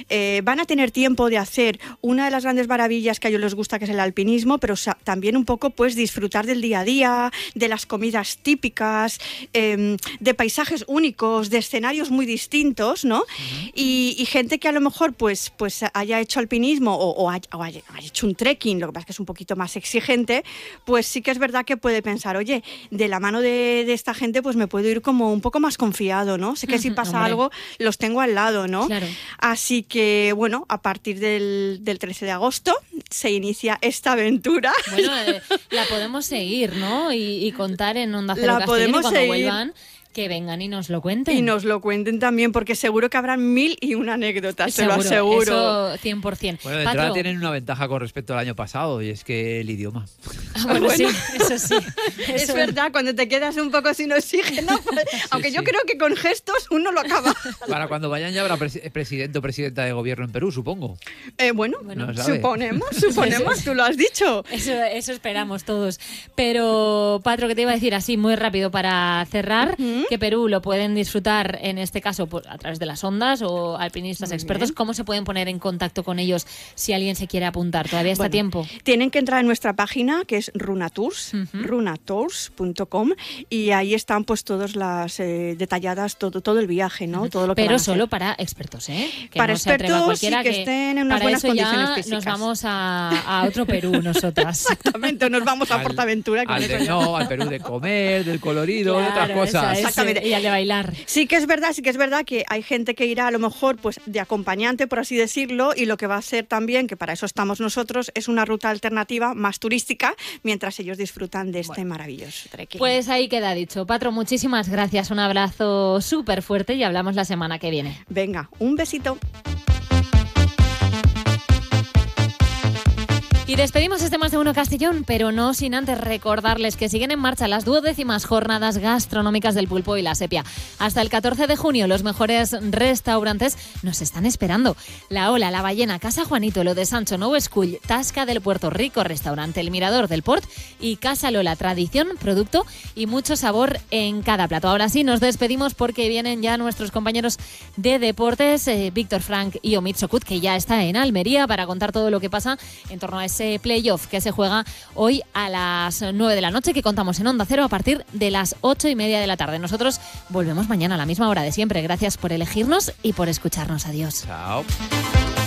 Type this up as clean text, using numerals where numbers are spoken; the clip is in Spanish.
van a tener tiempo de hacer una de las grandes maravillas que a ellos les gusta, que es el alpinismo, pero también un poco pues disfrutar del día a día, de las comidas típicas, de paisajes únicos, de escenarios muy distintos, ¿no? Uh-huh. Y gente que a lo mejor pues haya hecho alpinismo o haya hecho un trekking, lo que pasa es que es un poquito más exigente, pues sí que es verdad que puede pensar, oye, de la mano de esta gente pues me puedo ir como un poco más confiado, ¿no? Sé que si pasa algo los tengo al lado, ¿no? Claro. Así que, bueno, a partir del 13 de agosto se inicia esta aventura. Bueno, la podemos seguir, ¿no? Y contar en Onda Cero la Castellón podemos y cuando seguir. Vuelvan, que vengan y nos lo cuenten. Y nos lo cuenten también, porque seguro que habrán 1001 anécdotas, seguro, te lo aseguro. Eso 100%. Bueno, de entrada tienen una ventaja con respecto al año pasado, y es que el idioma. Bueno, sí, eso sí. Es verdad, cuando te quedas un poco sin oxígeno, pues, sí, aunque yo creo que con gestos uno lo acaba. Para cuando vayan ya habrá presidente o presidenta de gobierno en Perú, supongo. Bueno, no suponemos, tú lo has dicho. Eso esperamos todos. Pero, Patro, ¿qué te iba a decir así muy rápido para cerrar? Que Perú lo pueden disfrutar, en este caso, pues, a través de las ondas o alpinistas expertos. ¿Cómo se pueden poner en contacto con ellos si alguien se quiere apuntar? ¿Todavía está a tiempo? Tienen que entrar en nuestra página, que es Runatours, runatours.com, y ahí están pues todas las detalladas, todo el viaje, ¿no? Todo lo que Pero van a solo hacer. para expertos, ¿eh? Que para no se atreva expertos cualquiera, y que estén en unas buenas condiciones físicas. Nos vamos a otro Perú nosotras. Exactamente, nos vamos a Portaventura. Al Perú de comer, del colorido, de otras cosas. Exactamente. Y al de bailar. Sí que es verdad que hay gente que irá a lo mejor pues de acompañante, por así decirlo, y lo que va a ser también, que para eso estamos nosotros, es una ruta alternativa más turística, mientras ellos disfrutan de este maravilloso trekking. Pues ahí queda dicho. Patro, muchísimas gracias, un abrazo súper fuerte y hablamos la semana que viene. Venga, un besito. Y despedimos este Más de Uno Castellón, pero no sin antes recordarles que siguen en marcha las 12ª jornadas gastronómicas del pulpo y la sepia. Hasta el 14 de junio los mejores restaurantes nos están esperando. La Ola, La Ballena, Casa Juanito, Lo de Sancho, Nou Escull, Tasca del Puerto Rico, Restaurante El Mirador del Port y Casa Lola, tradición, producto y mucho sabor en cada plato. Ahora sí, nos despedimos porque vienen ya nuestros compañeros de deportes, Víctor Frank y Omid Sokut, que ya está en Almería para contar todo lo que pasa en torno a ese playoff que se juega hoy a las 9 de la noche, que contamos en Onda Cero a partir de las 8:30 de la tarde. Nosotros volvemos mañana a la misma hora de siempre. Gracias por elegirnos y por escucharnos. Adiós. Chao.